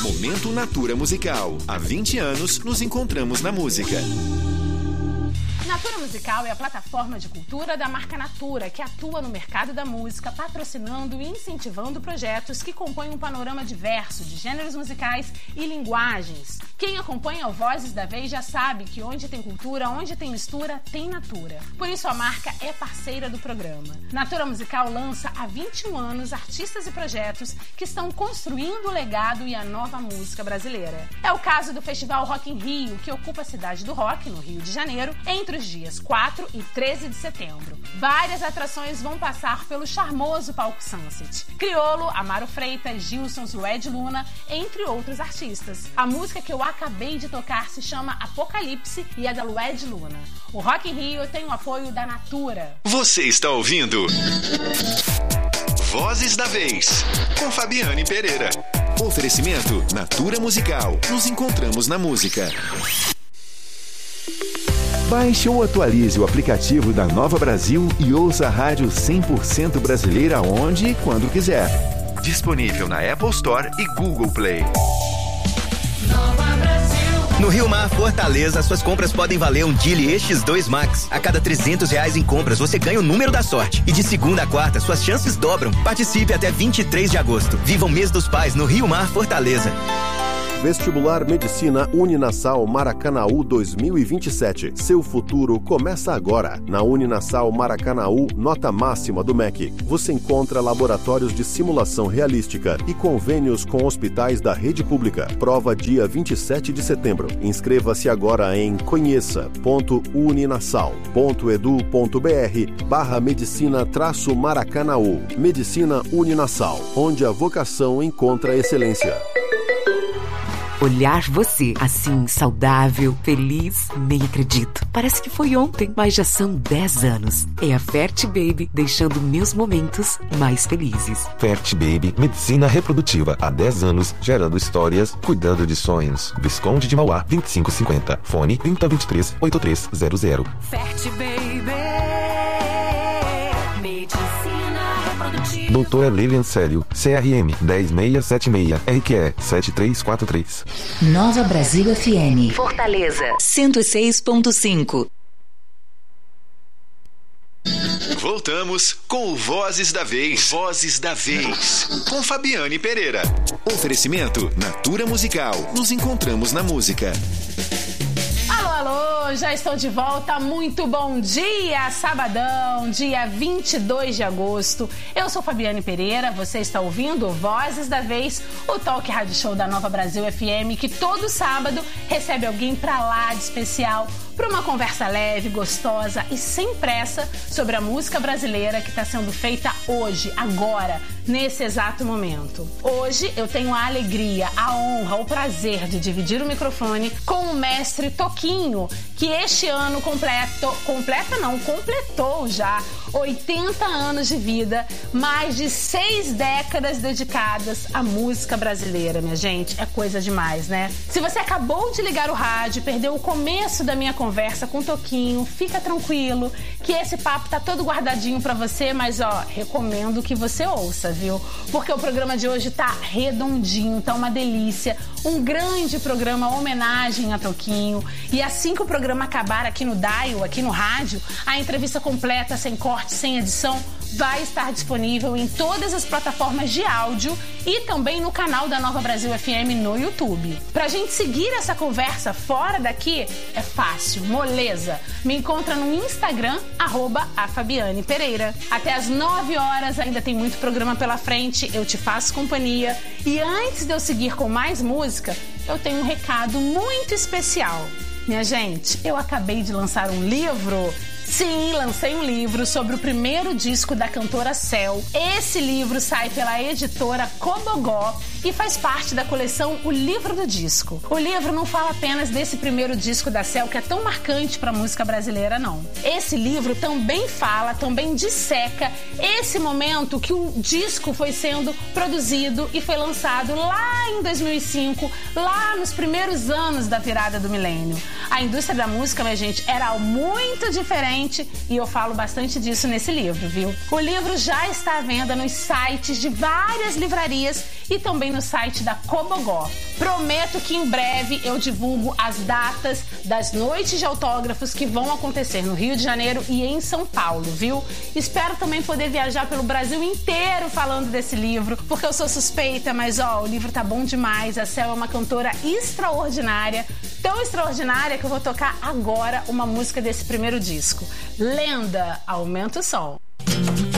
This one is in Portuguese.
Momento Natura Musical. Há 20 anos nos encontramos na música. Natura Musical é a plataforma de cultura da marca Natura, que atua no mercado da música, patrocinando e incentivando projetos que compõem um panorama diverso de gêneros musicais e linguagens. Quem acompanha o Vozes da Vez já sabe que onde tem cultura, onde tem mistura, tem Natura. Por isso a marca é parceira do programa. Natura Musical lança há 21 anos artistas e projetos que estão construindo o legado e a nova música brasileira. É o caso do Festival Rock in Rio, que ocupa a cidade do rock, no Rio de Janeiro, entre os dias 4 e 13 de setembro. Várias atrações vão passar pelo charmoso palco Sunset. Criolo, Amaro Freitas, Gilson, Lued Luna, entre outros artistas. A música que eu acabei de tocar se chama Apocalipse e é da Lued Luna. O Rock in Rio tem o apoio da Natura. Você está ouvindo Vozes da Vez, com Fabiane Pereira. Oferecimento Natura Musical. Nos encontramos na música. Baixe ou atualize o aplicativo da Nova Brasil e ouça a rádio 100% brasileira onde e quando quiser. Disponível na Apple Store e Google Play. No Rio Mar Fortaleza, suas compras podem valer um Geely X2 Max. A cada R$300 em compras, você ganha o número da sorte. E de segunda a quarta, suas chances dobram. Participe até 23 de agosto. Viva o mês dos pais no Rio Mar Fortaleza. Vestibular Medicina Uninasal Maracanaú 2027. Seu futuro começa agora. Na Uninasal Maracanaú, nota máxima do MEC. Você encontra laboratórios de simulação realística e convênios com hospitais da rede pública. Prova dia 27 de setembro. Inscreva-se agora em conheça.uninasal.edu.br/medicina-maracanaú. Medicina Uninasal, onde a vocação encontra excelência. Olhar você, assim, saudável, feliz, nem acredito. Parece que foi ontem, mas já são 10 anos. É a Ferti Baby, deixando meus momentos mais felizes. Ferti Baby, medicina reprodutiva. Há 10 anos, gerando histórias, cuidando de sonhos. Visconde de Mauá, 2550. Fone 3023-8300. Ferti Baby, medicina reprodutiva. Doutora Lilian Célio, CRM 10676, RQE 7343. Nova Brasil FM. Fortaleza, 106.5. Voltamos com o Vozes da Vez. Vozes da Vez. Com Fabiane Pereira. Oferecimento Natura Musical. Nos encontramos na música. Alô, já estou de volta. Muito bom dia, sabadão, dia 22 de agosto. Eu sou Fabiane Pereira, você está ouvindo Vozes da Vez, o talk rádio show da Nova Brasil FM, que todo sábado recebe alguém pra lá de especial para uma conversa leve, gostosa e sem pressa sobre a música brasileira que está sendo feita hoje, agora, nesse exato momento. Hoje eu tenho a alegria, a honra, o prazer de dividir o microfone com o mestre Toquinho, que este ano completou já 80 anos de vida, mais de 6 décadas dedicadas à música brasileira, minha gente. É coisa demais, né? Se você acabou de ligar o rádio, perdeu o começo da minha conversa com o Toquinho, fica tranquilo que esse papo tá todo guardadinho pra você, mas ó, recomendo que você ouça, viu? Porque o programa de hoje tá redondinho, tá uma delícia, um grande programa homenagem a Toquinho. E assim que o programa acabar aqui no Dial, aqui no rádio, a entrevista completa, sem corte, sem edição, vai estar disponível em todas as plataformas de áudio e também no canal da Nova Brasil FM no YouTube. Pra gente seguir essa conversa fora daqui, é fácil, moleza. Me encontra no Instagram, @afabianepereira. Até às 9 horas ainda tem muito programa pela frente, eu te faço companhia. E antes de eu seguir com mais música, eu tenho um recado muito especial. Minha gente, eu acabei de lançar um livro. Sim, lancei um livro sobre o primeiro disco da cantora Céu. Esse livro sai pela editora Cobogó e faz parte da coleção O Livro do Disco. O livro não fala apenas desse primeiro disco da Céu, que é tão marcante para a música brasileira, não. Esse livro também fala, também disseca esse momento que o disco foi sendo produzido e foi lançado lá em 2005, lá nos primeiros anos da virada do milênio. A indústria da música, minha gente, era muito diferente e eu falo bastante disso nesse livro, viu? O livro já está à venda nos sites de várias livrarias e também no site da Cobogó. Prometo que em breve eu divulgo as datas das noites de autógrafos que vão acontecer no Rio de Janeiro e em São Paulo, viu? Espero também poder viajar pelo Brasil inteiro falando desse livro, porque eu sou suspeita, mas ó, o livro tá bom demais. A Céu é uma cantora extraordinária, tão extraordinária que eu vou tocar agora uma música desse primeiro disco. Lenda, aumenta o som.